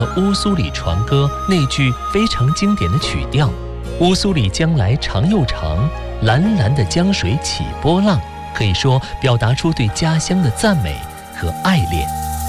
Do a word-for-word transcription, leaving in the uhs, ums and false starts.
乌苏里船歌那句非常经典的曲调：乌苏里江来长又长，蓝蓝的江水起波浪，可以说表达出对家乡的赞美和爱恋。